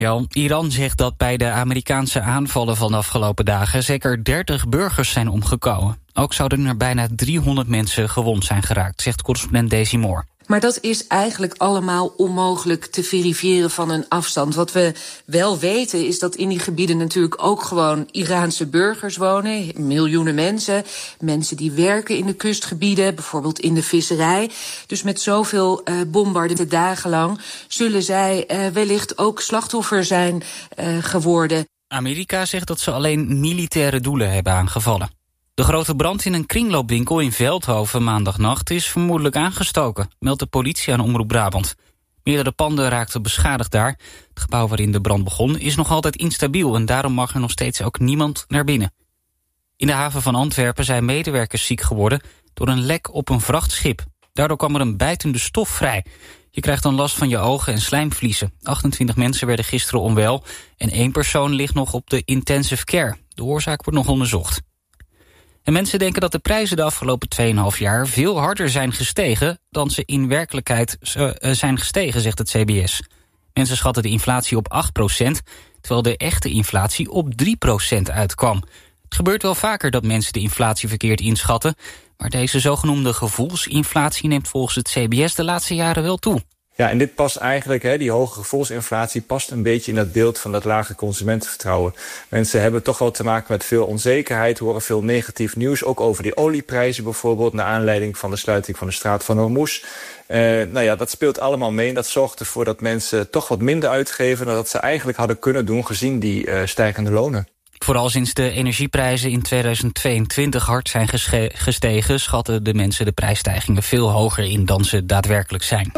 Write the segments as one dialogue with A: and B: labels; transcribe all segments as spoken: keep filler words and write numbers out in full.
A: Ja, Iran zegt dat bij de Amerikaanse aanvallen van de afgelopen dagen zeker dertig burgers zijn omgekomen. Ook zouden er bijna driehonderd mensen gewond zijn geraakt, zegt correspondent Daisy Moore.
B: Maar dat is eigenlijk allemaal onmogelijk te verifiëren van een afstand. Wat we wel weten is dat in die gebieden natuurlijk ook gewoon Iraanse burgers wonen. Miljoenen mensen. Mensen die werken in de kustgebieden, bijvoorbeeld in de visserij. Dus met zoveel uh, bombardementen dagenlang zullen zij uh, wellicht ook slachtoffer zijn uh, geworden.
A: Amerika zegt dat ze alleen militaire doelen hebben aangevallen. De grote brand in een kringloopwinkel in Veldhoven maandagnacht is vermoedelijk aangestoken, meldt de politie aan Omroep Brabant. Meerdere panden raakten beschadigd daar. Het gebouw waarin de brand begon is nog altijd instabiel en daarom mag er nog steeds ook niemand naar binnen. In de haven van Antwerpen zijn medewerkers ziek geworden door een lek op een vrachtschip. Daardoor kwam er een bijtende stof vrij. Je krijgt dan last van je ogen en slijmvliezen. achtentwintig mensen werden gisteren onwel en één persoon ligt nog op de intensive care. De oorzaak wordt nog onderzocht. En mensen denken dat de prijzen de afgelopen twee komma vijf jaar veel harder zijn gestegen dan ze in werkelijkheid zijn gestegen, zegt het C B S. Mensen schatten de inflatie op acht procent, terwijl de echte inflatie op drie procent uitkwam. Het gebeurt wel vaker dat mensen de inflatie verkeerd inschatten, maar deze zogenoemde gevoelsinflatie neemt volgens het C B S de laatste jaren wel toe.
C: Ja, en dit past eigenlijk, hè, die hoge gevoelsinflatie past een beetje in dat beeld van dat lage consumentenvertrouwen. Mensen hebben toch wel te maken met veel onzekerheid, horen veel negatief nieuws, ook over die olieprijzen bijvoorbeeld, naar aanleiding van de sluiting van de straat van Hormuz. Uh, nou ja, dat speelt allemaal mee en dat zorgt ervoor dat mensen toch wat minder uitgeven dan dat ze eigenlijk hadden kunnen doen gezien die uh, stijgende lonen.
A: Vooral sinds de energieprijzen in tweeduizend tweeëntwintig hard zijn gestegen, schatten de mensen de prijsstijgingen veel hoger in dan ze daadwerkelijk zijn.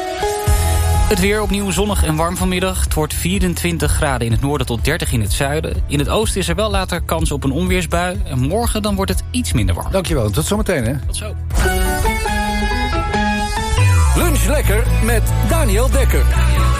A: Het weer opnieuw zonnig en warm vanmiddag. Het wordt vierentwintig graden in het noorden tot dertig in het zuiden. In het oosten is er wel later kans op een onweersbui. En morgen dan wordt het iets minder warm.
D: Dankjewel, tot zometeen hè.
A: Tot zo.
D: Lunch lekker met Daniel Dekker.